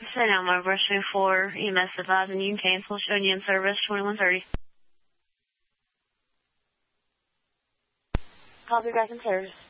send out my brush 24 EMS advising you can cancel, showing you in service 2130. I'll be back in service.